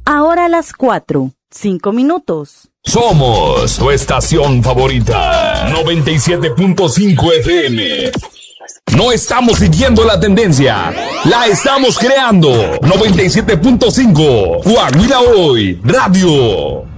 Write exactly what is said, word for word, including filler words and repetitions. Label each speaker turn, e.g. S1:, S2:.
S1: Ahora a las cuatro, cinco minutos.
S2: Somos tu estación favorita, noventa y siete punto cinco F M. No estamos siguiendo la tendencia, la estamos creando. noventa y siete punto cinco, Coahuila Hoy, Radio.